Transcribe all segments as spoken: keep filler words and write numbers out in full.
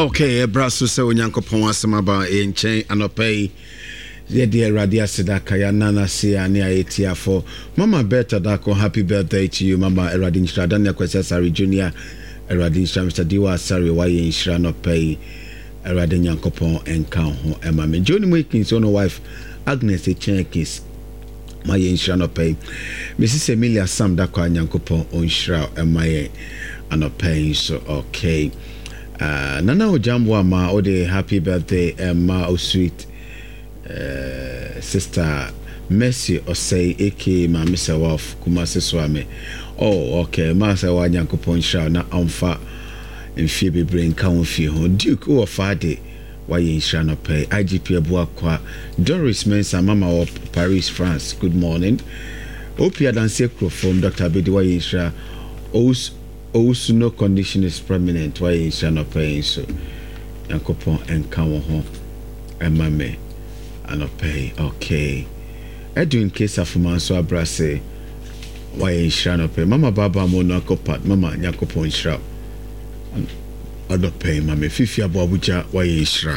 Okay, brasso se onyankopon asema ba enchen anopei ye dear radia sedaka ya nana se ani ayetia for mama better dako happy birthday to you mama Eradin Shradania Kwesa Sari Junior Eradin Mister Diwa Sari waye inshra no pay Eradin Yankopon enka ho ema me Johnny Mwikins ono wife Agnes Echenkis my inshra no pay Missus Emilia Sam dako Yankopon onshra ema ye anopay so okay. Uh, Nana Ojambo ma ode happy birthday Emma o sweet uh, sister Mercy Osei aka ma Mister Wolf Kumasi Swame. Oh okay ma se wa nyankopon sha na amfa mfie bebre nka wonfie ho Duke o faade wa yin sha no pay I G P abu akwa Doris Mensa mama of Paris France good morning Opia dance from Doctor Abedi wa yin sha os also no condition is permanent why is not paying so yankopon enka wo ho emame anopay okay Edwin case of man so abrase why is not pay mama baba mo no kopat mama yankopon shra anopay mame fifi abo abuja why is shra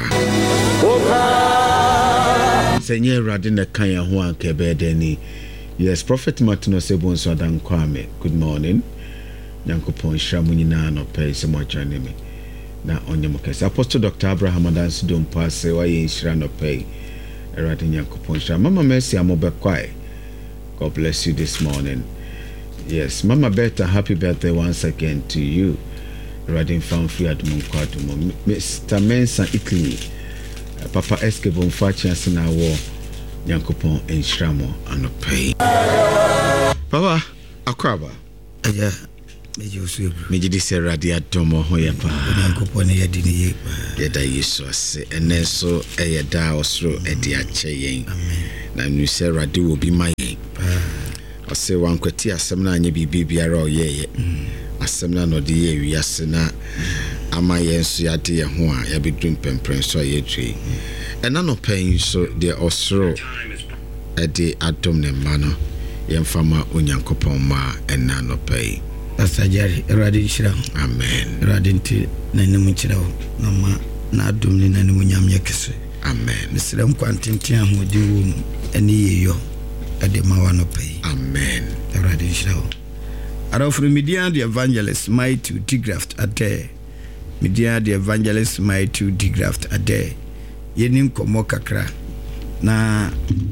senye rade na kan ya ho anka bedeni yes prophet Martin Osebon so dan kwame good morning Yankopon Shamunina no pay so much enemy. Na onyamokes. Apostle Doctor Abraham Adams don't pass why in Shira no pay. Eradin Yankopon Sha. Mama Mercy amobe kwai. God bless you this morning. Yes, Mama Beta, happy birthday once again to you. Eradin found free at Munkwatumo. Mister Mensa Italy. Papa Eskebon Fachias na war. Yankopon en Shramo and pay. Papa Akraba. Yeah. Meji di se radia domo ho ye pa Yankopon ye di ni ye pa ye da Yesu ase ene so eye da osro e di ache yen amen na nu se radi wo bi ma yen ase wankwati asem na anye bibi biara o ye ye asem na no di ye wiase na ama ye nso ya de ye ho a ya bedum pempren so ye twe ena no pen so de osro e di adom ne ma no ye mfama onyankopon ma ena no pen Asajari Eradin Shira amen Eradin ti na nimu chira na ma na adom ni na nimu nyam yakese amen misrem kwantintin ahodi wo eni yeyo ade ma wa no pay amen Eradin Shira Arofru media the evangelist my to Digraft ade media the evangelist my to Digraft ade yenim komo kakra na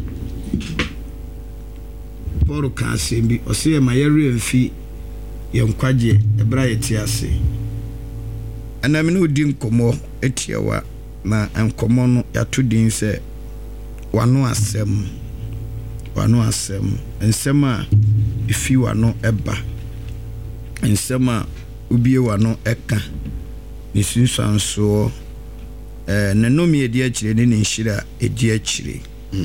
Paul kan sembi ose ma yere mfi yonkwaje ebra yetiase ana me no di nkomo etiewa na nkomo no yatodin se wano asem wano asem ensem a ifi wano eba ensem a ubie wano eka ni sunsanso eh nenomi edi akire ne nhira edi akire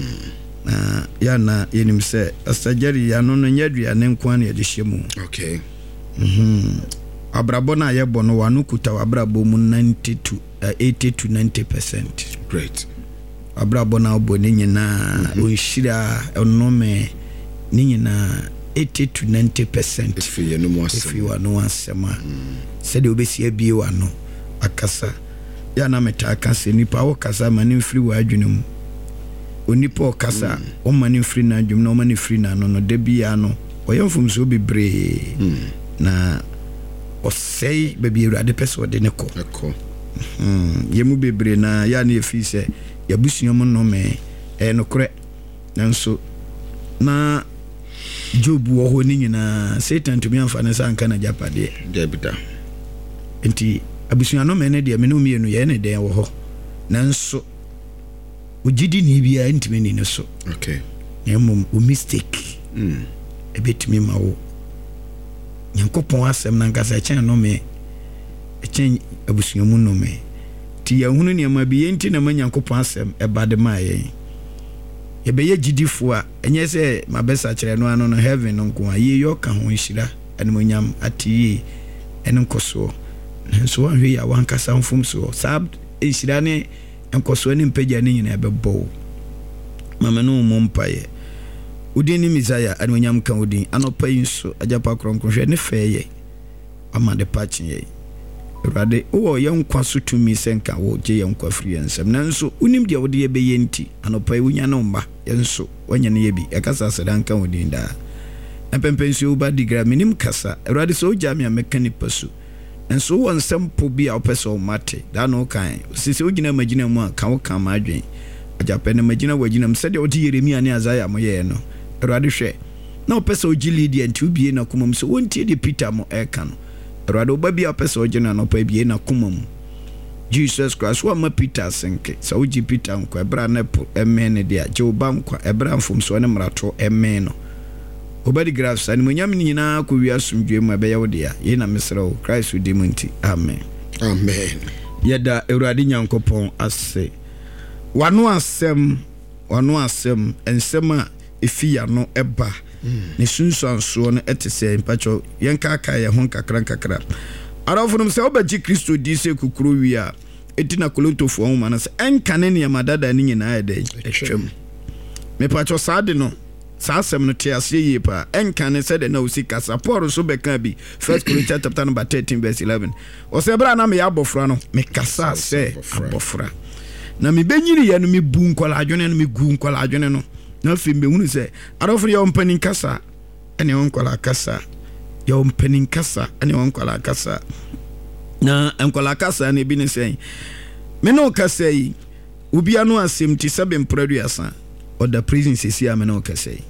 na ya na yenim se asajari ya no no nyadua ne nkwan ne de hyemu okay mhm abrabo na yebo no wanu kuta abrabo mu ninety to uh, eighty to ninety percent great abrabo na obo ni nyina onhira onome ni nyina eighty to ninety percent if you no more if you are no asema said obesi abie wano akasa ya na meta akasa nipa wo kasa mani free wa adwunum onipa o kasa o mani free na adwum na o mani free na no no de bia no oyemfum so bebre na osei baby Urade peso de ne ko eko mm yemu bebre na ya na efi se ya busunyom no me e no kore nanso na Job wo ho ni nyina Satan to me amfa ne sanka na japade debita enti abusunyano me ne de me no mienu ye ne den wo ho nanso ojidi ni bia ntime ni ne so okay nyemo o mistake mm e betimi ma wo Yankopon asem na nkasa chen no me chen abusuamu no me ti ya hunu ne ma bi yenti na Yankopon asem e bade ma ye ye be ye gidifo a enye se mabesa kire no ano no heaven no nko aye yo ka ho nhira enmonyam ati en nkoso nso wanhwe ya wankasa mfum so sab nhira ne nkoso ne mpagya ne nyina be bo mama no mo mpaye udini Mizaya anwanyam kan udin anopa yinso ajapa kronkronhwe ne feye ama de patch ye Awurade wo ye nkwa so tumi senka wo je ye nkwa free ensem nanso unim de wo de ye beye nti anopa e wunya no mba yenso wanya ne ye bi e kasa sedanka wodin da empempensu ba digra minim kasa Awurade so jami ameka ni pasu enso won sempo bi a opeso mate da no kan sisi ogina magina mu ka wo kan ma adwen ajape na magina wagina mse de odi Yeremia ne Azaya mo ye no Awurade hwe na opeso ogili di anti ubie na komam so wontie de Peter mo e kan Awurade oba bi opeso ogina no pa bie na komam Jesus Christ wa ma Peter senke so ogi Peter nko ebra na po emene de a je oba nko ebra mfom so ne mrato emme no obadi grafs ani munyam nyina ko wi asumdwe mu abeya wode ya ye na mesrew Christ udi munti amen amen yeda Awurade Nyankopon ase wano asem wano asem ensem a efia no eba ne sunsanso no etese mpacho yenka aka ye ho kakran kakra arafunum se obaji Kristo di se kukuru wi a etina kolontofo ho manase enkane ne yamadada ni nyina ede etwem me pacho sade no sa asem no te ase yi pa enkane se de na usika saporo so beka bi First Corinthians chapter number thirteen verse eleven o se bra na me abofra no me kasa se abofra na me benyiri ya no me bu nkola adwene no me gu nkola adwene no na fi me hunu se arofre ya ompanin kasa ene nkola kasa ya ompanin kasa ene nkola kasa na nkola kasa na bi ne sen me no kasa yi ubia no asem ti sebe mpradu asa or the prison sisi ame no kase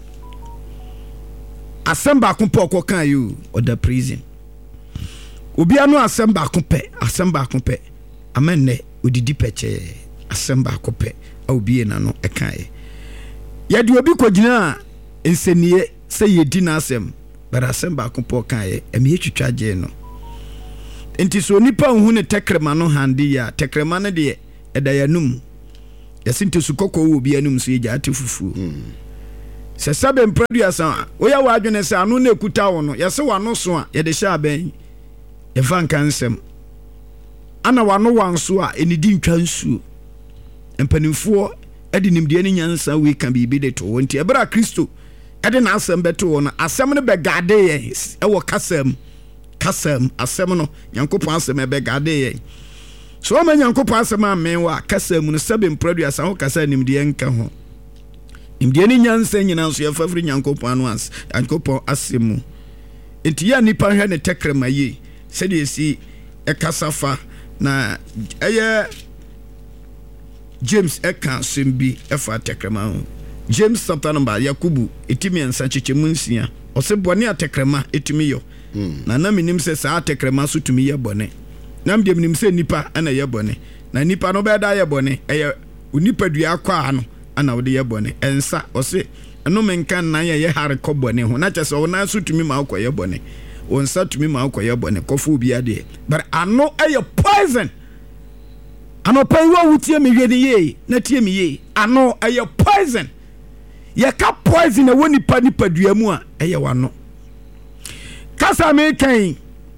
asemba kumpo ko kan you or the prison obi anu asemba kumpe asemba kumpe amenne odidi peche asemba kumpe obi na no e kan ye de obi kogina ensenie se yedi na asem bara asemba kumpo kan ye emi etwitwa je no enti so nipa hu ne tekrema no handi ya tekrema ne de eda yanum yasinto sukoko wo bi anum so yja atifufu se sabe mpradu asa wo ya wadwene se anu na ekuta wo no yese wano so a ye de sha ben ye fan kansem ana wano wanso a enidi ntwa nsuo empanimfo edi nimde ani nyansa we kan bibi de to wonti ebra Kristo edi na asem beto wo na asem ne be gade ye e wo kasem kasem asem no Nyankopon asem e be gade ye so ma Nyankopon asema menwa kasa mu no sebe mpradu asa ho kasa nimde nka ho nimde ni nyansa nyina so ya fafri Nyankopon anu as Nyankopon asemu enti ya nipa hwe ne tekrema yi se de si e kasafa na eye James eka sembi efa tekrema ho James chapter number Yakubu etimi ensa chechemu nsia o se bone atekrema etimi yo mm. na na minim se sa atekrema so tumi ye bone nam dem nim se nipa ana ye bone na nipa no be da ye bone eye unipa dua akwa ano ana wo de ye bone ensa o se eno menkan na ye ye hare ko bone ho na chese o na so tumi ma akwa ye bone o nsa tumi ma akwa ye bone kofu bi ade but ano eye poison ano pay wo wutie me hwede ye na tie me ye ano eye poison ye ka poison na woni pa nipa dua mu a eye wano kasa me kan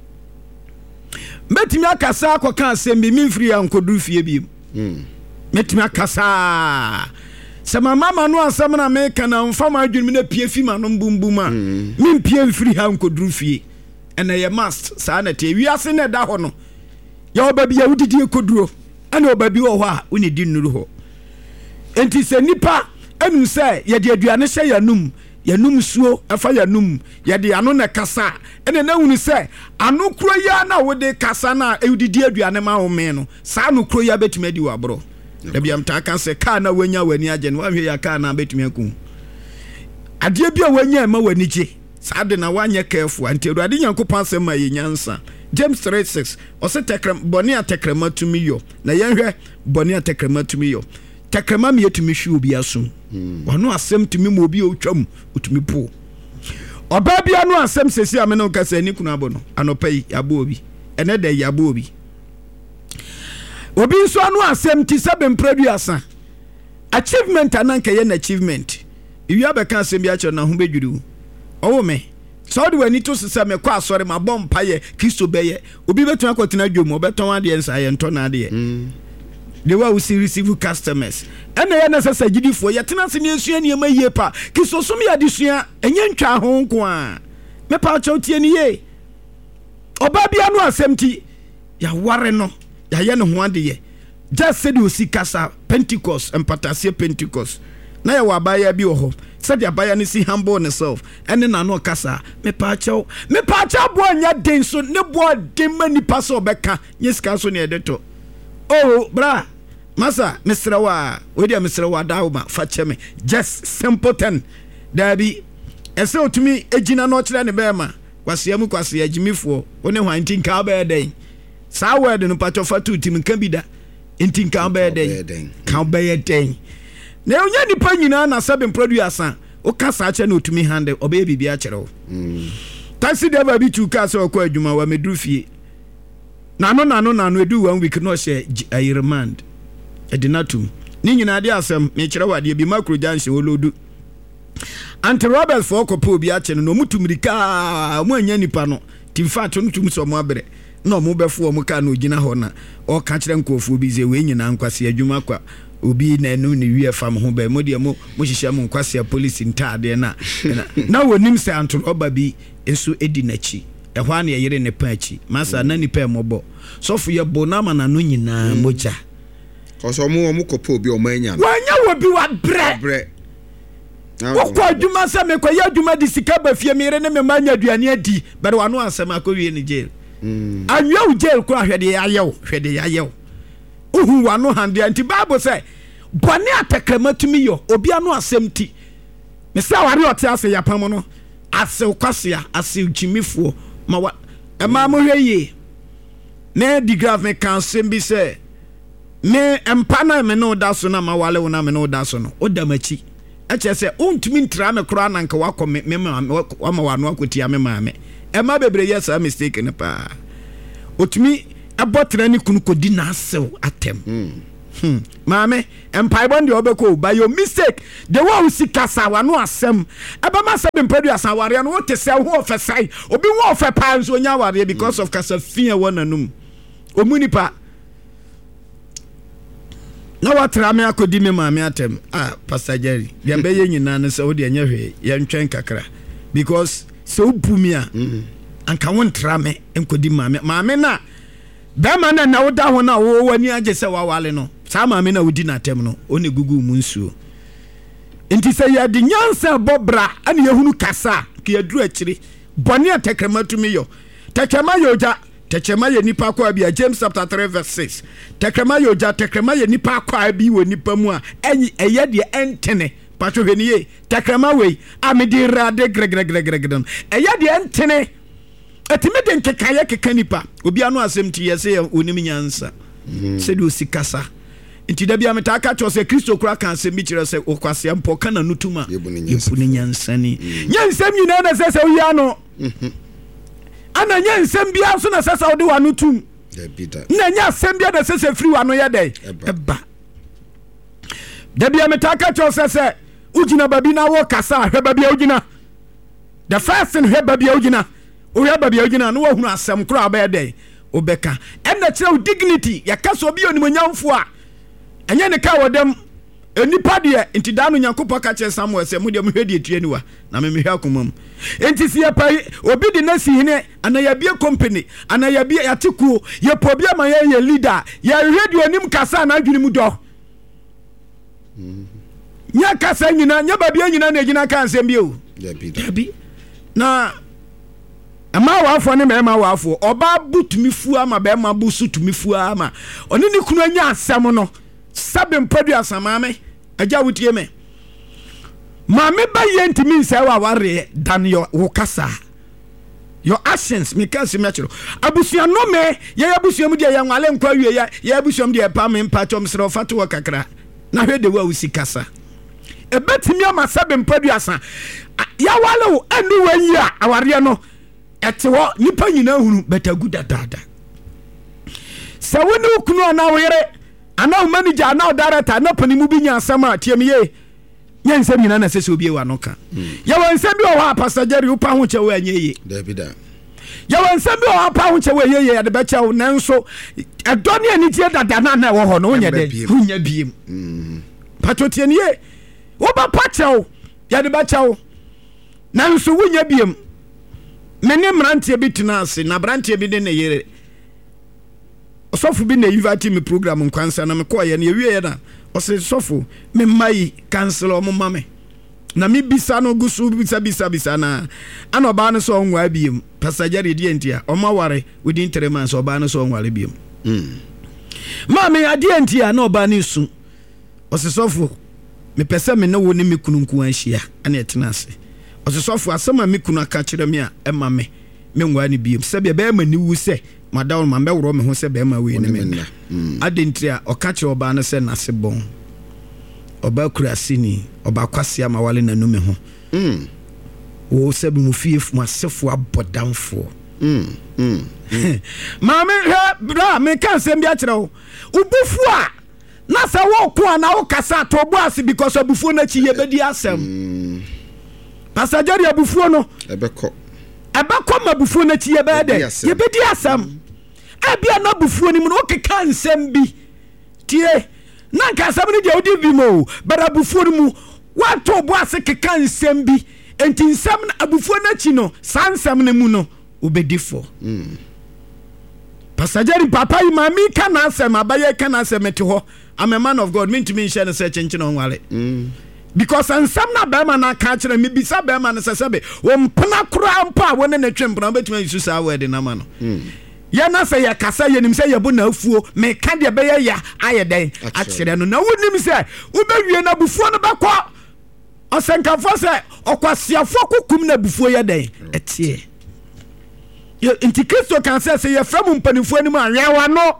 metimi akasa akoka asembi mimfiri ankodu fie bi mm metimi akasa sama mama no asam na me kana mfama adwumi na pie fi ma no mbumbum a mimpie mfiri ha ankodu fie ena ye must sa na te wiase na da ho no ya obabi ya wudidi ekoduro ana obabi wo ho a woni di nnuru ho enti se nipa enu se ye de aduane hye yanum yanum suo afa yanum ye de ano na kasa ene na hunu se ano kuro ya na wo de kasa na ewdidi aduane ma wo me no sa ano kuro ya betumi di wabro da biam ta kan se ka na wanya wani aje no wa hwe ya ka na betumi akun ade bia wanya ma wani je sa de na wanya careful anti Awurade Nyankopon asem ma ye nyansa James three six o se tekrem boni atekrema tumi yo na ye hwe boni atekrema tumi yo tekrema me yetumi hwe obi asum wano asem tumi mo obi otwam otumi po oba bia no asem sesi amene nkasa ni kunu abo no anopai yabo obi ene de yabo obi obi so ano asem ti sebe mpradu asa achievement ananka ye na achievement iwi abeka asem bia che na ho bedwuru owo me so de wani to sesa me kwa asore ma bom paye Kristo beye obi betu akotena dwom obeton ade ensa ye nto na ade mm. They were we receive customers. And the N S S G D for your tenants in your near my yepa. Kisosumi addition, and yanka home qua. Me pouch out ye. Obabiano assembly. ya ware no ya ye no ho ade ye just said osi kasa Pentecost empatase Pentecost na ya wabaya bi wo ho said abaya ne si humble ne self ene na no kasa me pa achew me pa achew bo anya den so ne bo den mani pa so beka nyeska so ne edeto oh bra masa misrawa we dia misrawa dauma fa cheme just simple ten dabi ese otumi ejina no kire ne bema kwase mu kwase agimifo one hwan tinka ba den sa word no pacho fatu tim kan bida ntinka ba den kan ba den na onya nipa nyina na seven producer o kasa che na otumi handle obe bibia kire o mm taxi driver bi chu ka se okọ adwuma wa medru fie na no na no na no edu one week no she remand edinatum ni nyina de asem me kire wade bi makro janse olodu anti Robert for kopo bi a che no mutumirika mo anya nipa no tim fat no tum so mo abere na mo befo mo ka no gina ho na o ka kire nkofo bi ze we nyina nkwase adwuma kwa obi na enu ni wie fam ho ba mo de mo mo hihia mo nkwase police ntade na na wonim se anti Robert bi enso edi nachi ehwa na yere ne pa achi masa na nipa mobo sofu ye bonama na no nyina moja koso mo mo kopo bi o manya wanya wo bi wa bre bre wokọ adwuma se me kwa ya adwuma di sika ba fie mere ne me manya aduane adi but wano asem akowie ni jail mm anwa u jail kura hwede ya yew hwede ya yew uhu wano hande anti bible say bone atakrematumi yo obi anu asem ti me say ware ote ase yapam no ase kwasea ase uchimifo ma wa e ma mo hweye na di graph me kan sem bi say me empa na me no da so na ma wale na me no da so no odamachi eche se untumi ntra me kura na nka wakọ me me wa ma wano akotia me maame e ma bebre yes a mistake ne pa otumi abotre ni kunu kodi na asew atem mm hmm maame empai bonde obeko by your mistake the one who sikasa wano asem eba ma sabem pedu asan ware no wote se ho ofesai obi wo ofe pa nso nya ware because of kasafia wananum omunipa na watra me akodi me maame atem ah Pastor Jerry dia be ye nyina ne se wo de anya hwe ye ntwen kakra because se obumi a anka won tra me enkodi maame maame na ba ma na na wo da ho na wo wani age se wa wale no sa maame na wodi na atem no one gugu mu nsuo enti se ya di nyansa bobra ane yehunu kasa ke yaduru akiri bone atekrematu me yo tekrema yoja tekrema ye nipa kwa bia James chapter three verse six tekrema yoja tekrema ye nipa kwa bi wo nipa mu a enyi eye de entene patwo hweniye tekrema we amedi rade gregregregregregem eye de entene atime de nkekaye keka nipa obi anu asem ti yese onim nyansa se de osikasa nti da bia metaka cho se Kristo kura kan asem bi kire se okwase mpo kana nutuma yepuni nyansa ni nyansam nyina na se se oya no ana nyansam bia so na se se odi wanu tum na nya asem bia na se se free wanu ye dey eba da bia metaka cho se se ugina babi na wo kasa hwe babi ugina the first thing hwe babi ugina o ya babi ugina no wahunu asem kura ba dey obeka ena kire dignity yakasa obi onimonyamfo a enye ne ka wodam enipa de enti da no Nyankopɔ ka kire Samuel se mu de mu hwede etuaniwa na me mehwa akomam enti se ya pai obi de na si hene ana ya bie company ana ya bie yatikuo ye pobi ama ye ye leader ya hwede onim kasa na adwene mu do nya kasa nyina nya babi nyina na gina kan sem bi o ya bi na ama wafo ne mema wafo oba butumi fu ama be ma busu tumi fu ama oni ni kunu anya asem no sabe mpadu asamame aja wutie me mame ba yentimi nse wa ware dan yo wokasa your actions me kan se me chiro abusia no me ye abusia mu de ye nwale nkwa wie ya ye abusia mu de pa me mpa chom sere ofatu wo kakra na hwe de wa usikasa ebetimi ama sabe mpadu asa ya wale wo anu wanyi a aware no etewo nipa nyina hunu betaguda dada sawoni ukunu ana were ana manager ana director na panimu bi nya asama tiemiye nya nsem nyina na sese obi ewa no ka ya wansem bi o ha Pastor Jerry upa ho chewe anyeye David ya wansem bi o ha pa ho chewe yeye ya de be chew nanso edoni ani tie dada na na wo ho no wonya de wonya biem mm patotieniye wo ba pa chew ya de be chew nanso wonya biem mene mrantie bi tena ase na brantie bi de ne yere sofo bi na invite me program nkwansa na me ko ye na ewie na o se sofo me mai cancel o mo mame na me bisa no gusu bisa bisa bisa na ana ba no so nwa biem passenger die ntia o ma ware within three months o ba no so nware biem mm mame adie ntia na o ba ni su o se sofo me pese me na wo ni me kunu nku anhia ana etena ase o se sofo asema me kunu aka kire me a e ma me me nwa ni biem se be be ma ni wu se madam ma be woro me ho se be ma we ni me adentria o ka kire oba no se na se bon oba kurasini oba kwase ama wale na nume ho mm wo se bi mu fief mu asefo abodamfo mm mm ma me bra me kan se bia kire wo ubufu a na se wo ko na wo kasa to bo ase because obufu na chi ye bedi asem passager ya bufu no ebeko ebeko ma bufu na chi ye bedi ye bedi asem abia na bufu ni mu no keka nsem bi tie na nka asem ni je odi bi mo bara bufu ni mu wa to bo ase keka nsem bi enti nsem na abufu na chi no sansem ne mu no obedifo mm passager papa yi mami kana asem abaye kana asem eti ho I'm a man of God mean to me share search engine on wale mm because and some na be man na ka kire me bisa be man se sebe wo mpna kura mpa wona na twempna betuma yisu sa word na ma no mm ya na se ya kasa ye nim se ye bu na afuo me ka de be ya aye den a kire no na wonim se wo be wie na bufuo no be ko osenkafo se okwasiafo kokum na bufuo ye den etie ye nti Kristo kan se se ye framu mpanifo anim anwa no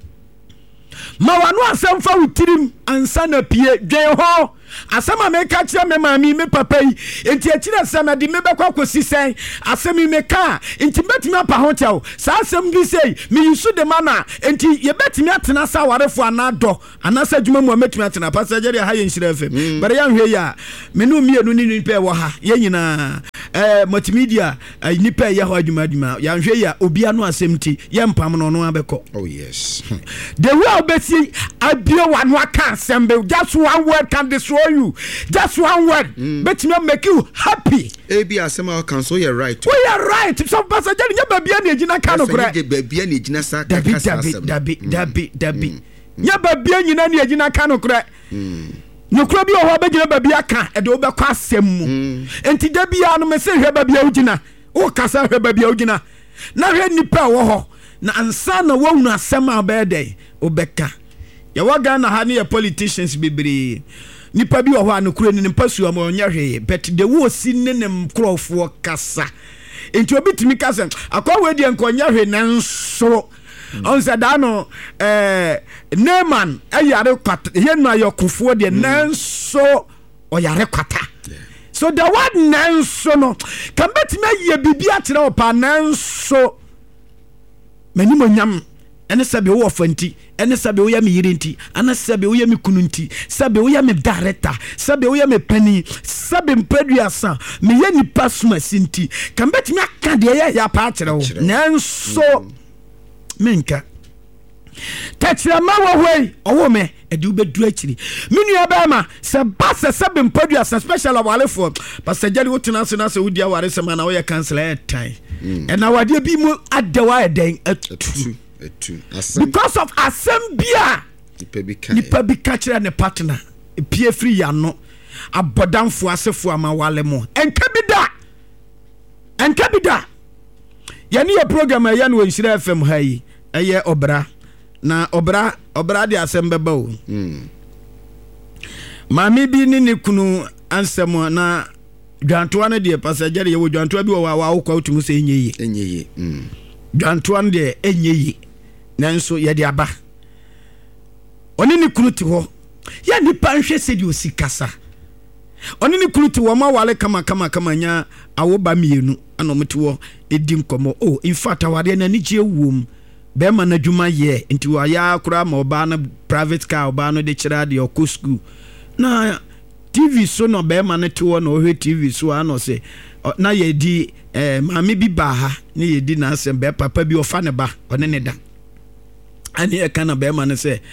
ma wanu asem fa wutirim ansa na pie dwen ho asema me ka kire me mami me papa yi enti akire asem de me bekwa kosi sen asem me ka enti betimi apa ho chew sa asem bi sei me yusu de mana enti ye betimi atena sa warefo anado anasa djuma mu metimi atena passenger ya ha ye nhire fem bare ya hwe ya me no mienu ni nipa wo ha ye nyina eh multimedia nipa ya ho adwuma adwuma ya hwe ya obia no asem ti ye mpam no no abeko oh yes the way obesi abia wanu aka asem be just one word can destroy you just one word mm. bet me make you happy e bi asema kan so you're right we are right so passenger nya babia na ejina ka no kra nya babia na ejina sa ka ka asem dabi dabi dabi nya babia nyina na ejina ka no kra no kra bi o ho bagina babia ka e de obekwa asem mu enti dabia no me se hwe babia ugina o kasa hwe babia ugina na hwe nipa wo ho na ansa na wo hunu asem abede obeka ya waga na ha ne ya politicians bibiri nipa bi wo ho anokure ni mpasu am onya hwe but the wo si ne ne mkrofo kasa enti obitimi kasa akwa we die nkonya hwe nanso on said no eh Naaman ayare kwata ye no ayokufo de nanso oyare kwata so the word nanso no kan betimi aye bibia kire opa nanso mani monyam ene sabe wo fanti ene sabe wo ya me yirinti ana sabe wo ya me kununti sabe wo ya me director sabe wo ya me pani sabe mpaduasa me ya ni pasuma sinti kan betimi aka de ya ya pa kire wo nanso menka tachira ma wo hwei owo me edi ubedu akiri minu ya ba ma se ba se sabe mpaduasa special awalefo pastor wo tena so na se wudi aware se ma na wo ya cancel e time e na wade bi mu adawa eden atu because of assembia nipa bi kachira ne partner pie free ya no abodamfo asefo ama wale mo enka bi da enka bi da yani ya program ya no Nhira F M hayi eye obra na obra obra de asembe ba o mm mami bi ni ne kunu ansemo na dwantoa ne de passenger ye wo dwantoa bi wo wa wo kwa otumu se enyeyi enyeyi mm dwantoa ne de enyeyi nanso ye de aba oni ni kunu ti ho ya ni panhwe se di osikasa oni ni kunu ti wo ma wale kama kama kama nya awoba mienu ana omti wo edi nkomo oh in fact awade na ni je wom be ma na dwuma ye nti wa ya kura ma oba na private car oba no de kira de okọ school na T V so no be ma na ti wo no hwe T V so ano se na ye di eh maami bi ba ha na ye di na asem be papa bi ofa ne ba one ne da ani e kana be ma na se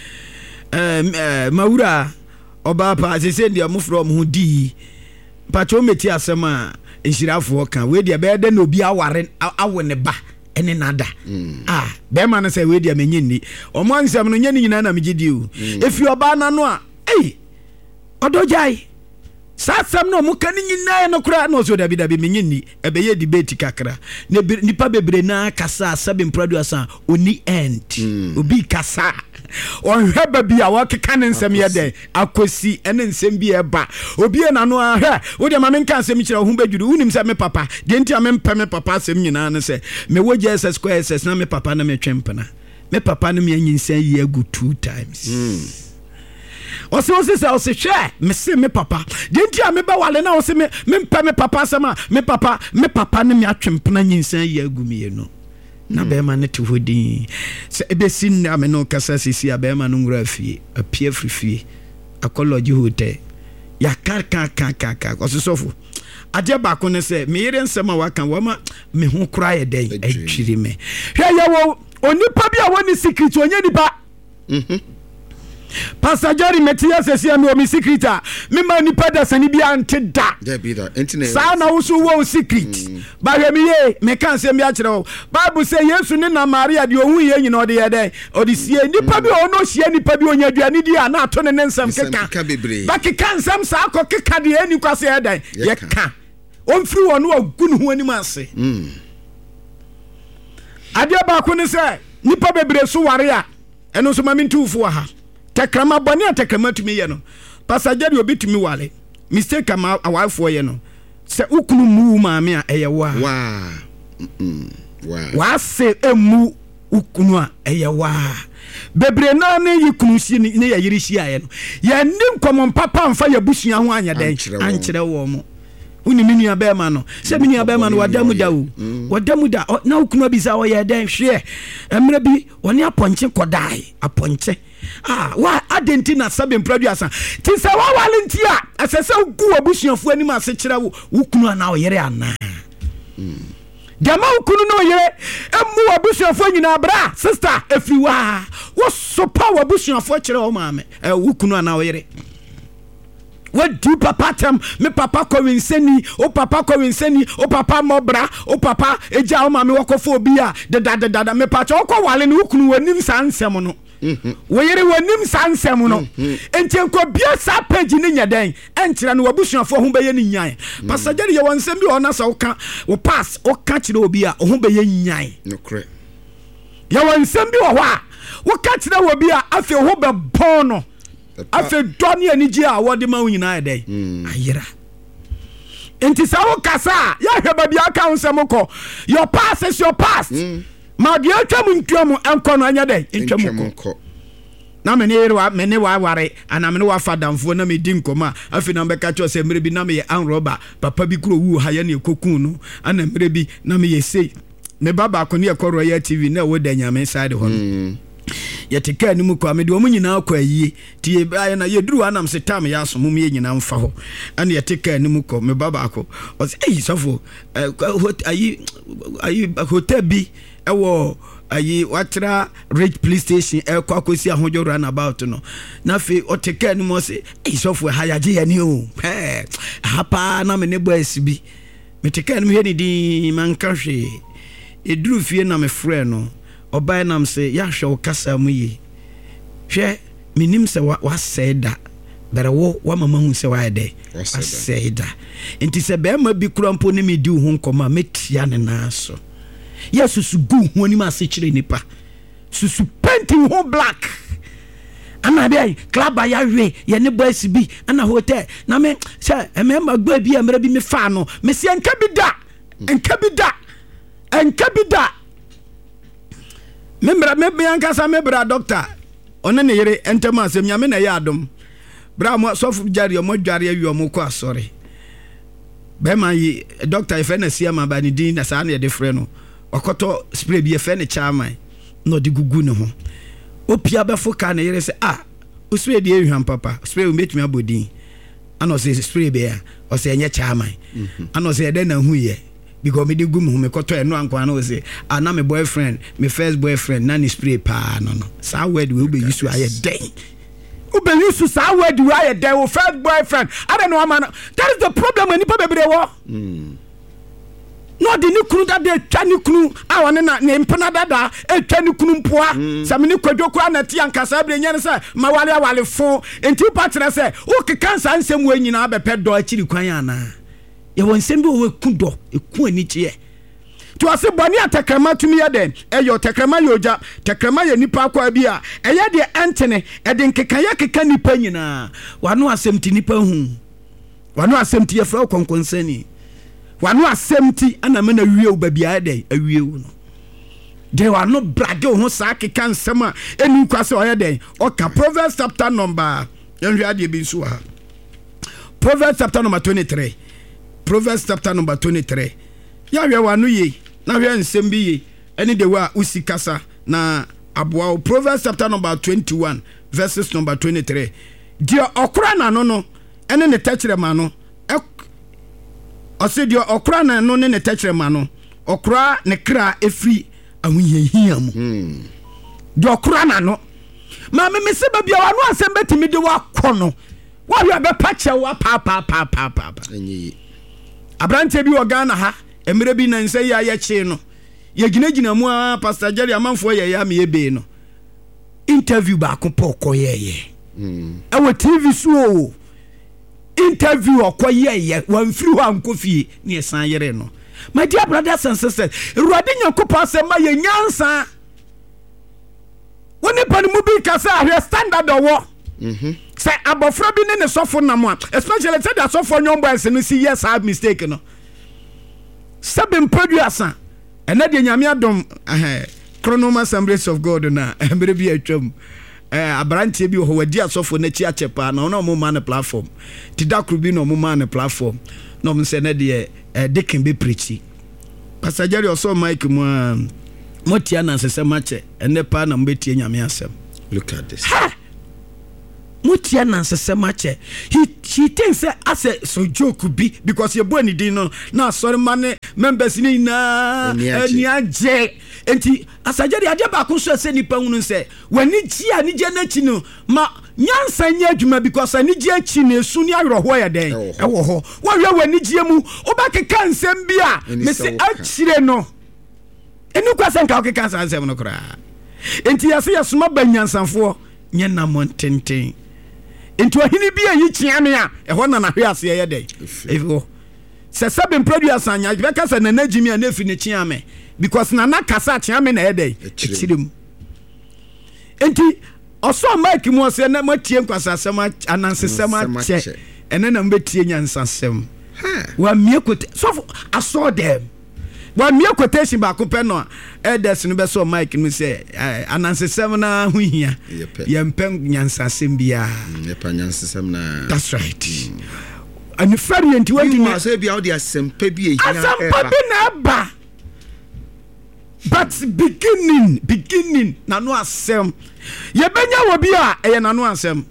eh mawura oba pa se se ndi amufro mo di pacho meti asem a Nhirafo kan we de be de na obi aware awo ne ba ene nada ah be ma no say we dia menye ni omo ansem no nye ni nyina na megidi o efi oba na no a ei odojai satsam no mo kan nyina no kura no so dabi dabi menye ni ebe ye debate kakra ne nipa bebre na kasa seven producer oni end obi kasa on heba bia wa keka ne nsem ye den akosi ene nsem bi e ba obi na no a he wo de ma men kan nsem kira ho badwuru unim se me papa de ntia me mpa me papa asem nyina ne se me wo J S S square S S na me papa na me twempena me papa no me anyinsan ye agu two times mm. Ose ose se ose hwe me se me papa de ntia me ba wale na ose me me mpa me papa asema me papa me papa ne me atwempena nyinsan ye agu me ye no na be ma ne te hodi se ebe sin na me no kasa sisi abe ma no ngura fie apie frifie akology hotel ya kar kan kan kan kan ososofo ade ba ko ne se me yire nsema waka wa ma me ho kura ye den atwiri me hwe ya wo onipa bi a woni secret onye nipa mhm Pastor Jerry metia sesi ami o mi secret a me ma nipa da sani bi ante da there be that internet sa na wo so wo secret ba hwe me ye me kan se mi a kire wo Bible say Yesu ne na Maria de ohun ye nyina ode ye den ode sie nipa bi ono hie nipa bi onya aduane di a na ato ne nsam keka ba keka nsam sa akọ keka de ani kwase ye den ye ka on firi wono agunu ho ani ase mm ade ba ko ne se nipa bebre so ware a eno so ma mintufu ha tekrama boni atekrama tumi ye no passager obi tumi wale mistake ama awafo ye no se ukunu mu maame a eye wa wa mm wa wa se emu ukunu a eye wa bebre na ne yikunu si ne ye yiri si aye no ye nim komon papa mfa ya busua ho anya den ankire wo mo uni mini abema no se mini abema no wadamu da wo wadamu da na ukunu bi sa wo ye den hwe emre bi oni aponche kodai aponche ah wa adentina seven producer ti se wa walentia asese ku obusuafo anim ase kire wo ukunu na oyere ana dama ukunu no yere emu obusuafo nyina bra sister efiwa wo sopa obusuafo kire wo maame e ukunu na oyere what do papa tem me papa ko winseni o papa ko winseni o papa mobra o papa eja o maame wakofo obi a da da da da me pacho ko wale ne ukunu wanim sansem no mhm wo yere wanim sansem no enchen ko bia sa page ni nyaden enkyira no wabusuafo ho beye ni nyan passager ye wonsem bi ona sa wo ka wo pass o ka kire obi a ho beye nyan no kre ye wonsem bi wo ho a wo ka kire obi a afi ho be bono afi doni aniji a wo de ma wo nyina ede ayira enti sa wo kasa ya hwe ba bia ka wonsem ko your past is your past ma de atwam ntwam enko no anya den ntwam ko na me ne wa me ne wa ware ana me ne wa fadamfo na me di nkoma afi na mbeka cho se mre bi na me ye anroba papa bi kuro wu ha ye ne kokun no ana mre bi na me ye sei me baba ko ne ye koro ya T V na wo da nyame side ho ye teka ni mu kwa me de o nyina kwa yi ti ye ba na ye duru anam se tam ya so mum ye nyina mfa ho ana ye teka ni mu ko me baba ko o se eh sofo ayi ayi hotel bi ewo ayi watra rich police station e kwa kosi ahojo run about no na fe o teka ni mo se eh sofo ha ya je ya ni o eh hapa na me ne boys bi me teka ni me he di man ka hwe e duru fie na me frɛ no oba nam se ya hwe kasa mu yi hwe minim se wa seda bere wo wa mama hu se wa ede seda enti se be ma bi kurampo ne me di hu nkoma metia ne na so ya susu gu hu ani ma se kire nipa susu painting ho black ana bi club ya hwe ye ne boys bi ana hotel na me se e me ma gba bi amra bi me fa no me se enka bi da enka bi da enka bi da membra me yanka sa membra doctor one ne yere entema asem nyame na ya adom bra mo sofu jari o mo dware awi o mo ko asore be man yi doctor e fe na sia ma ba ni din na sa na ye de frɛ no okoto spray bi e fe ne chairman no de gugu ne ho opia be fo ka na yere se ah o spray de ehwan papa spray o metumi abodin ana o se spray be a o se enye chairman ana o se de na hu ye because me dey go me koto eno anko na o say ana me boyfriend me first boyfriend na ni spray pa no no sa word we be use to aye den we be use to sa word we aye den we first boyfriend I don't know man that is the problem when people bebre wo mm no de ni kunu da de twa ni kunu a won na ne mpena dada e twa ni kunu mpoa samini kwadwo kwa na ti ankasa bre nya ne se ma wale wale fo enti patra se o ke kansa nsem we nyina abepe do akiri kwan ana ye won nsem bi o we ku do e ku ani tie to ase boni atakrama tumi ye den e yo takrama yoja takrama ye nipa kwa bi a e ye de entene e de nkeka ye keka nipa nyina wano asem ti nipa hu wano asem ti ye fra konkonsani wano asemti ana me na wie oba bia dey awie wo no de wano brage ho sa keka nsem a enu kwase oye dey oka Proverbs chapter number yanhwe ade bi nso ha Proverbs chapter number twenty-three Proverbs chapter number twenty-three ya hwe wano ye na hwe nsem bi ye eni de wa usikasa na aboa Proverbs chapter number twenty-one verses number twenty-three de okura na no no ene ne tachere ma no ose dio okra na no ne ne tachere ma no okra ne kra efri ahuyehia mu mm. dio okra na no ma me me se ba bia wa no asem betimi de wa kono wa hwe be pache wa pa pa pa pa pa enyi abrante bi Ghana ha emre bi na nse ya ya chi no ye ginagina mu a Pastor Jerry amanfo ye ya me ebe no interview ba ko poko ye ye mm. e T V so interview okoyeye wan free ho ankofie ne esan yere no my dear brothers and sisters ruade nyakopa asema ye nyansa woni pani mu bi kasa ahwe standard owo mhm say abofra bi ne ne sofo namo especially say that sofo nyombo ese no see yes I have mistake no seven producer ena de nyame adom eh Chronoma Assemblies of God na emre bi atwam eh abrante bi ho wadi asofo na chi achepa na ono mo man platform ti dakru bi no mo man platform no mo se na de eh dekin be preach Pastor Jerry oso mic mo mo tia na sese mache ene pa na mbetie nyame asem. Look at this. Ha! Mutia na sese mache he he thinks as a so joke be because you born din no na sorry man members ni na ani age enti asajari ade ba ko so se nipa hunu se wani ji ani je na chi no ma nyansa nya adwuma because ani ji achi na esu ni awro ho ya den e wo ho wo hwe wani ji mu obakeka nsem bia me se achire no enu kwase nka okeka nsem no kra enti yase yasoma banyansanfo nye na montenten into hini bia yi chiame a ehwo na na hwe ase ye dey efo se seven producer anya be kasa na najimi a na fi ne chiame because na na kasa chiame na ye dey echirem enti oso mic mu ose na matie nkwasa asem anansesem ache ene na mbetie nyansasem ha wa miekote so aso dem wa mie quotation ba ko pe no elders no be so mic no say anansesem na hu hia ye mpem nyansasem bia ye pa nyansasem na that's right and very enti we you say bia the asempa bi e hia asempa bi na ba but beginning beginning na no asem ye benya wo bia e na no asem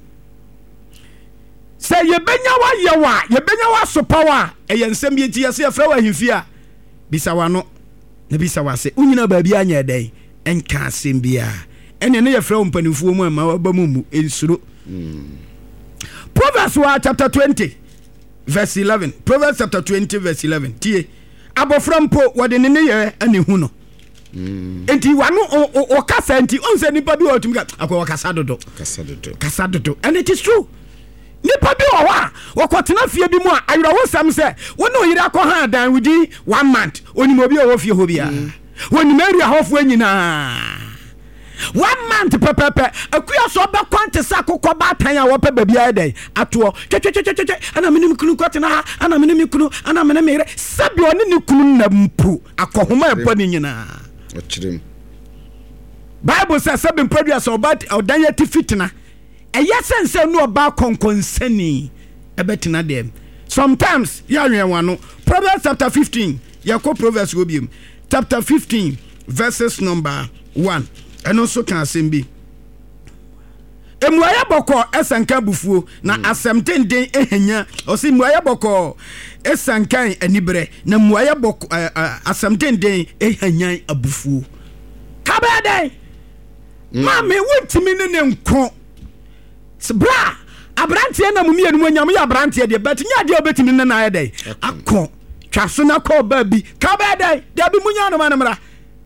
say ye benya wa ye wa ye benya wa so power e ye nsem ye ti ye say fra wa himfia bisa wano na bisa wase unyina baabi anya dai enka asem bia ene ne ye fra mpanimfuo mu ma ba mu mu ensuro Proverbs wa chapter twenty verse eleven Proverbs chapter twenty verse eleven tie abofra mpo wode ne ne ye ani hu no enti wano o kasa enti onse nipa bi o tumika akwa kasa dodo kasa dodo kasa dodo and it is true nipa bi wo wa wakotena fie bi mu a ayro wo sam se woni oyire akọ ha dan within one month onimo bi o fie ho bia woni mari ahofo anyina one month pepepe akuya so be kwante sa kokọ ba tan a wo pe ba bia den ato twetwetwetwe ana menim kunu kwatena ha ana menim kunu ana menim mere sabi oni ni kunu na mpu akohoma epo ni nyina ochirem Bible says seven produce about odanya tifitna eye sense no ba konkonsani ebetina dem sometimes ya hwen wano Proverbs chapter fifteen yakọ Proverbs go biem chapter fifteen verses number one eno so kan asembi emuaya boko esanka bufuo na asemtenden ehanya osi muaya boko esankan anibre na muaya boko asemtenden ehanya abufuo kabade mama wutimi ne nko bra abrante na mumie no nyam ya abrante de bet nya de obetimi na na ayede akon twaso na call baby ka be den da bi munya no manamra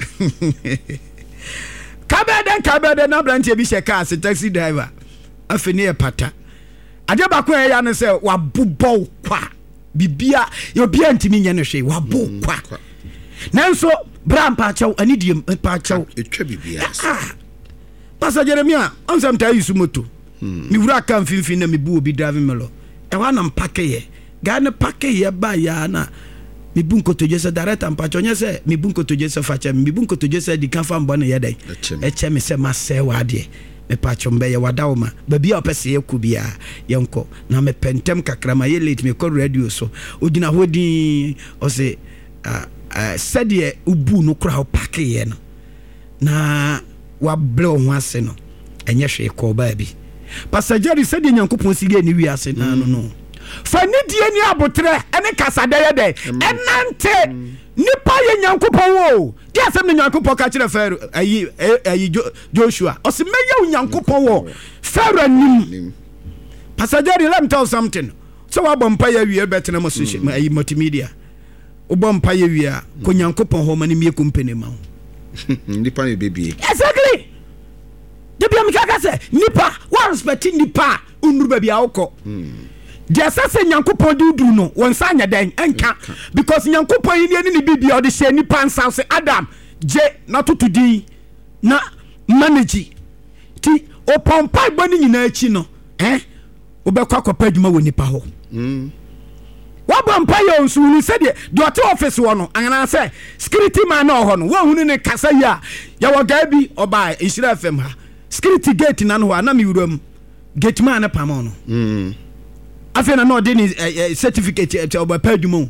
ka be den ka be den na branche bi she car taxi driver afeni e pata ade ba ko ya no se wabobɔ kwa bibia yo bia ntimi nya no hwe wabo kwa nanso bram pa chaw ani diem pa chaw etwa bibia Pastor Jeremiah on some time you moto mi wura kan finfin na mi bu obi driving melo e wa na mpake ye ga na pake ye ba ya na mi bu nkotoje se director mpacho nya se mi bu nkotoje se facha mi bu nkotoje se di kan fa mbo na ye dai e che me se ma se wa de me pacho mbe ye wadawo ma ba bia opese ye ku bia ye nko na me pentem kakrama ye late me ko radio so ogina hodi o se ah said ye ubu no kra o pake ye no na wa blow ho ase no enye hwe ko ba bi Pastor Jerry said Nyankopon sige ni wi ase na no no fa ni die ni abotre ene kasada ye de enante nipa ye Nyankopon wo di asem ni Nyankopon ka kire Pharaoh ayi ayi Joshua o se meye Nyankopon wo Pharaoh nim Pastor Jerry let me tell something so wa bompa ye wi betena mo so ayi multimedia o bompa ye wi a ko Nyankopon ho mani me company ma nipa ni baby exactly debi am kaka se nipa wa respect nipa unuru baby awko dia sase Nyankopon duduru no won sanya den enka because Nyankopon yi ni ni bibia o de she nipa nsa se Adam je na tutudi na manage ti o pompa gbani nyina achi no eh obekwa akopa adwuma wo nipa ho mm waba mpaye onsunu se de dot office wo no anana se security man na ho no wo hunu ne kasa ya ya wo ga bi oba Ishira F M ha security gate na no ho na mi wuram gate man na pamo no mm afena no de ni certificate to oba padwuma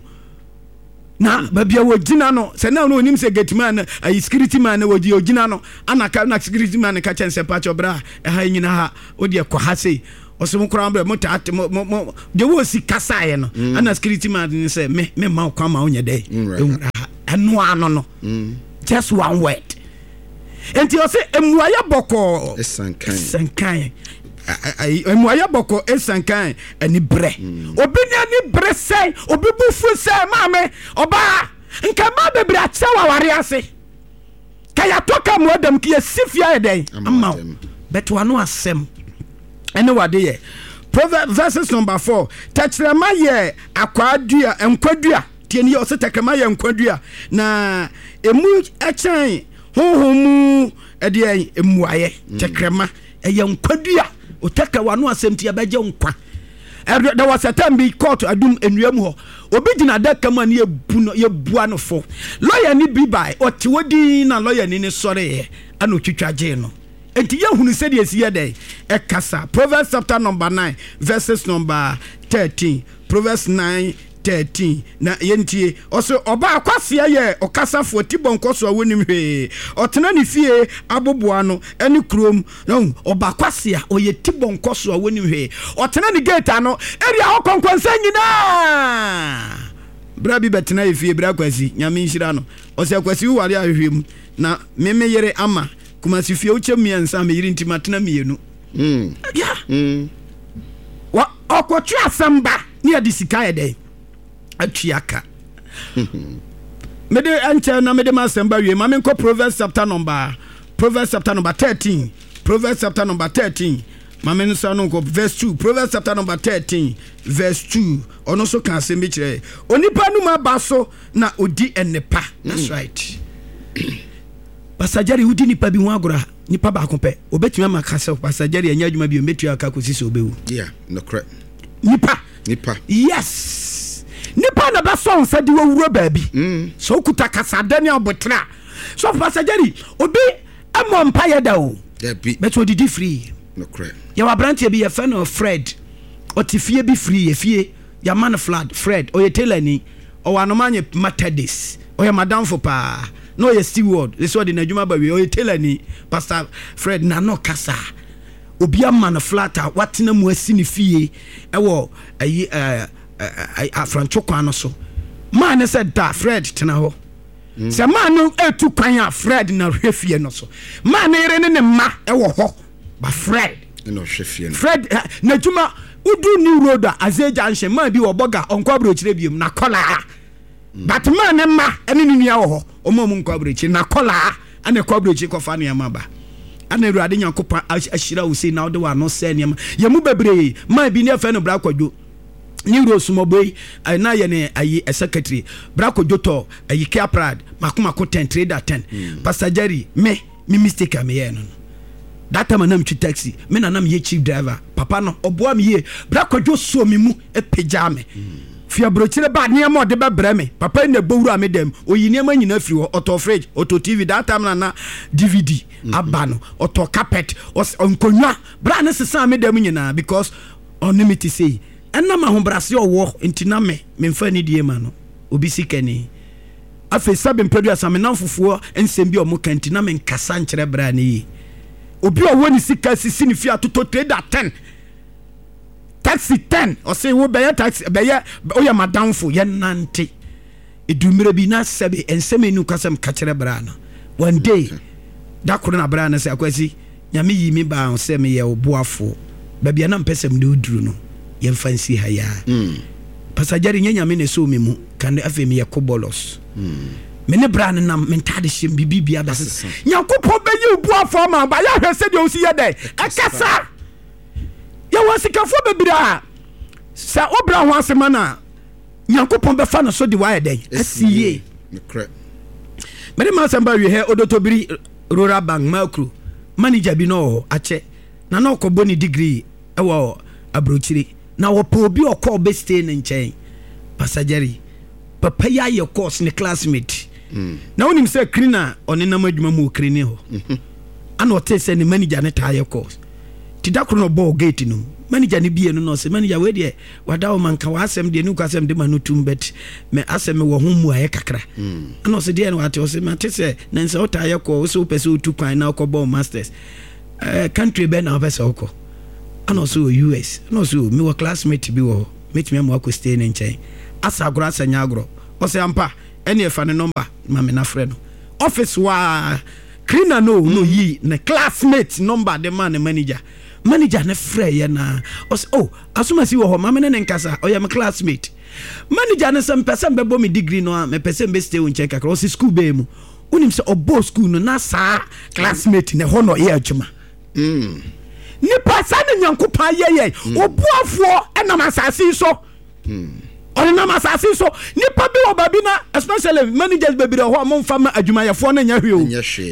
na ba bia wo gina no se na no onim se gate man na security man na wo di ogina no anaka na security man ka chense pa chobra e ha nyina ha odi e ko ha sei osum krambe mo tat mo de wo si kasaye no ana security man ni say me me ma kwa ma onye dey anu ano no just one word enti o say emuaya boko esankan esankan ai emuaya boko esankan ani bre obi ni ani bre say obi bufu say ma me oba nka ma bebre acha wa ware ase kaya toka mo adam ki sifia dey amma beto anu asem ene wade ye Proverbs verses number four tachrema ye akwadua enkwadua tieni o se takrema ye enkwadua na emu achan honhomu ede emuaye takrema eye enkwadua o taka wanu asemti abeje nkwa there was a time be court adum enuam ho obi gina daka ma ne yebu ye bua no fo lawyer ni bi bai o ti wodi na lawyer ni ne sore ye ana otwitwaje no enti yehunu se de esiye dey e kasa Proverbs chapter number nine verses number thirteen Proverbs nine thirteen na yentie oso oba akwase ye okasafo tibonkoso awonim hwe otena ne fie aboboa no ene krom no oba akwase a oye tibonkoso awonim hwe otena ne gate ano area hokonkonsa nyina bra bi betena e fie bra kwasi nyame nhira no ose kwasi wale ahwehwem na meme yere ama kuma si fie uche miensa me yiri ntimatena mienu mm yeah mm wa okwotu asamba ni adisika ede atuaka mede anche na mede masamba wie ma menko Proverbs chapter number Proverbs chapter number thirteen Proverbs chapter number thirteen ma men so no verse two Proverbs chapter number thirteen verse two ono so kan se me kire onipa nu ma baso na odi enepa that's right Pasajari udi nipa bi ho agora nipa ba kompe obetuma makasa pasajari anya adwuma bi ometu aka kosisi obewu yeah no correct nipa nipa yes nipa na ba so nsa di wowuro ba bi mm. so kuta kasada ne obotra so pasajari obi amo mpa yeda o yeah bi but odi di free no correct ya wa branch bi ye fa no Fred otifie bi free ye fie ya man flood Fred o ye telani o wa no manye Methodist o ya madam for pa no ye steward this what in adwuma ba we o telani Pastor Fred na no kasa obi am man flatter watena mu asini fie e wo ayi eh afrancho kwan no so man said da Fred tena ho se man no etu kwan a Fred na hwefie no so man ere ne ne ma e wo ho ba Fred no hwefie no Fred na adwuma udu new road azeja nhye man bi wo boga onko abro kire biem na kola but man ne ma ene ne nua wo ho omo mu nkwa brechi na kola ane kwa brechi kofa ne yama ba ana Awurade Nyankopɔn ahyira wo sei na wo de wa no sɛ ne yama ye mu bebre man bi ne fa no bra kwadwo ni Rosumoboy na ye ne ayi secretary bra kwadwo to ayi Kia Prad makoma ko ten trader ten Pastor Jerry me me mistake am ye no that time na mtwi taxi me na na me chief driver papa no oboa me ye bra kwadwo so me mu epagya me fia brochire ba niam de be bre me papa na bowuru amedam oyi niam nyina firi ho auto fridge auto T V that time na na D V D abano auto carpet onkonwa bra na sesa amedam nyina because unlimited say enna ma ho brase owo ntina me memfa ni die ma no obi sikani afi sabe mpadu asame na fufuo ensem bi o mo kantina me nkasa nkyere bra na yi obi owo ni sika sisi ni fia toto trader ten taxi ten or say wo be taxi be ya o ya madamfo ye nante edumire bi na sebe ensem enu kasam kachere bra na one day da koro na bra na se akwasi nyame yi mi ba on se me ye oboafo ba bia na mpesem de oduru no ye fancy haya mm pasajari nyanya me ne so me mu kan afa me ye kobolos mm me ne bra na mentade hyem bibibia da se nyakopo be yi oboafo ma ba ya hwese de o si ye dey akasa ya wasikafo bebira sa obra ho asema na Nyankopon be fa no so de wa eden asiye correct me ma samba wi he odotobiri rural bank macro manager bi no ache na na okobo ni degree e wo abrochiri na wo po bi okọ be stay ne nchen pasajari papa ya ye course ne classmate mm. na wonim se cleaner one na madwuma mu cleaning ho ana ote se ne manager ne ta ye course tidakro no ball gate no manager ne bie no no se manager we de wada o manka wa asem de nu kwasem de manu tumbet me asem wo ho mu aye kakra ana se de no ate o se mate se na nse o ta ye ko so pese o tu kwan na ko ball masters eh country be na pese o ko ana so U S ana so me wo classmate bi wo meet me mo akọ stay ne nchen asa agro asa nya agro o se ampa ene fa ne number ma me na frɛ no office wa cleaner no no yi na classmate number the man manager manager ne frɛ ye na o se oh asuma si wo ho ma me ne nkasa o ya me classmate manager ne sem person be bo me degree no me person be stay on check akro si school be mu unim se obo school no na sa classmate ne ho no ye adwuma mm ni pasa ne Nyankopon ye ye obuafo enam asase so mm on na masase so ni pa bi wo babi na especially managers baby ho am fama adwuma ye fo na nya hwe o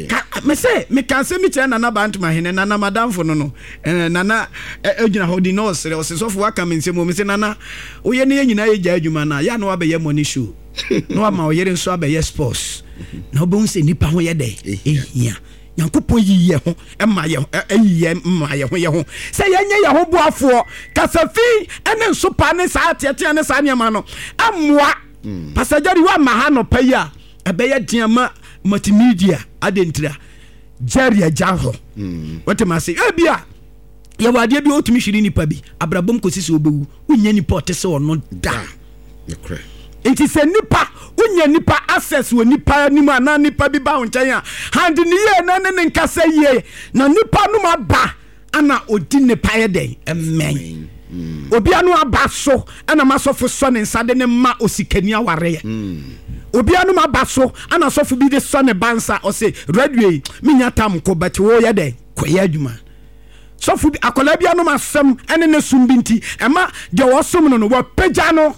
me say me kan se mi kire na na bantuma hene na na madam fo no no na na agina ho di no sere o se so fo aka me nsem o me se na na wo ye ne nyina ye gya adwuma na ya na wa be ye money show no ma wo ye nso abe ye sports na obo nse ni pa ho ye dey ehia Nyankopon yiye ho ema ye eyiye ema ye ho ye ho se yenye ye ho boafo kasafi ene nsopa ne sa atete ne sa niam no amwa pasajari wa ma ha no paya ebe ye diama multimedia adentira jari ajaho wote ma se ebia ye wade bi otumi hwiri nipa bi abrabom kosisi obewu unya nipa otese ono da correct Inti se nipa unya nipa access wo nipa ni ma na nipa bi ba wonchen ya hand ni ye na ne nkasa ye na nipa no ma ba ana odi nipa ye den amen obi anu aba so ana masofo so ne nsade ne ma osikani aware ye obi anu aba so ana sofo bi de so ne bansa o se radio mi nya tam ko bati wo ye den ko ye adwuma sofo bi akola bi anu masem ene ne sumbinti ema de wo som no no wo pagya no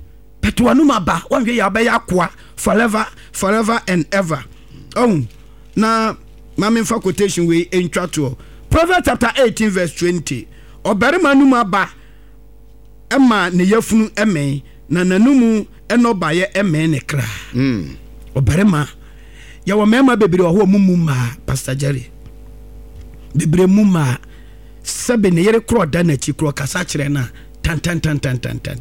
but wanu maba wanwe ya ba yakwa forever forever and ever oh na mama fa quotation we entwa to Proverbs chapter eighteen verse twenty oberima nu maba ema ne yafunu emen na nanumu enoba ye emen ne kra mm oberima ya wo mema bebere ho mumu ma Pastor Jerry bebere muma sebe ne yere kro da na chi kro kasa kire na tan tan tan tan tan tan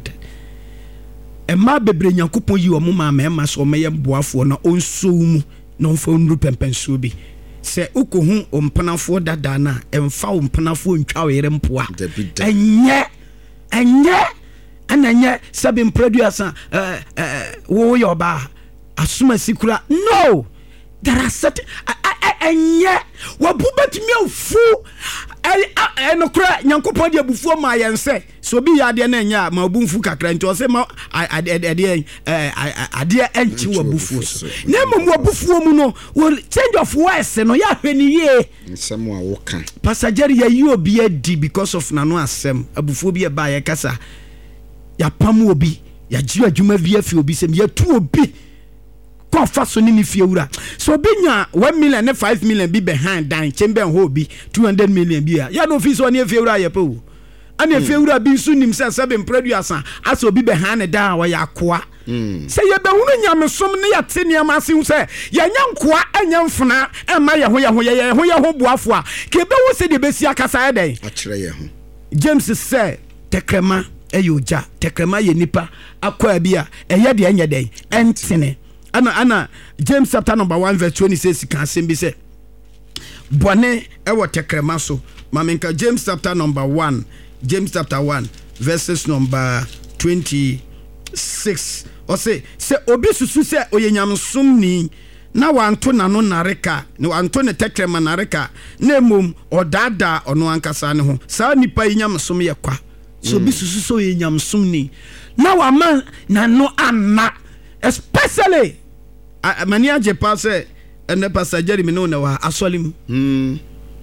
Emma bebre Nyankopon yi omo ma ma so meye boafo na onso mu na onfa onru pempenso bi se ukohu ompanafo dada na emfa ompanafo ntwa were mpoa enye enye ananye sabin producer eh eh wo yoba asuma sikura no there are certain enye wabubatimi ofu enokra Nyankopon de abufuo ma yense so bi ya de na nya ma obunfu kakra nti o se ma ade ade ade enchi wo bufu so na mo obufu mu no change of words no ya hwe ni ye nsem a wo kan passenger ya yi obi adi because of nano asem abufu bi e ba ye kasa ya pam obi ya ji adwuma bi afi obi sem ya tu obi ko fa so ni fie wura so bi nya one million ne five million bi behind dan chembe ho bi two hundred million bi ya no fi so ni fie wura ye pa wo ana fie wura bi su nim se seven producer asa obi behind ne dan wa ya koa se ye be hunu nyamesom ne ya te ne ma se hu se ye nya nkoa anya mfuna e ma ye ho ye ho ye ho ye ho boafo a ke be wo se de be si akasa e den a kire ye ho James say tekrema eyoja tekrema ye nipa akwa bi a eye de enye den entene ana ana James chapter number one verse twenty-six kan sembi say bone e wo tekrema so mamenka James chapter number one James chapter one verses number twenty-six o say se obi susu se oyenyamsom ni na wanto nano nareka ne wanto ne tekrema nareka na mum odada ono ankasa ne ho sa nipa yenyamsom ye kwa so obi susu so oyenyamsom ni na wa man nano anna especially mani aje pa se ene passenger mi no na wa asolim mm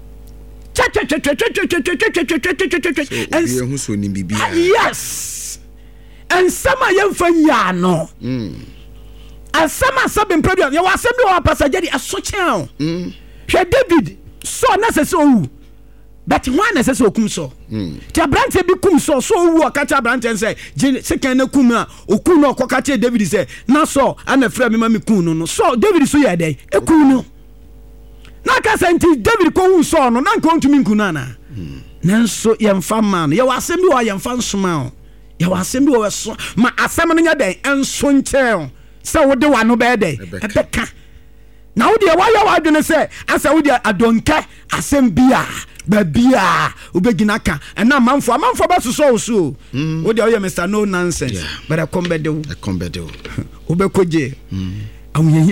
yes and some are young for yano mm and some are sub product you was send me passenger a such now mm David so necessary but one necessary kum so mm ti brand be kum so so wu ka cha brand say second na kum a okun no ko ka cha David say na so ana fra me ma me kum no so David so ye dey e kum no na ka senti David ko wu so no na nko ntumi nku na na nanso ye mfa man ye wasem bi wa ye mfa nsoma ye wasem bi wa so ma asem no nya den enso nche se wo de wa no be dey ebeka na wo de wa ya wa dwene se asa wo de adonka asem bia ba bia obegina ka na manfo manfo ba so so so wo de o Mister No Nonsense but I come be de I come be de obekoje mm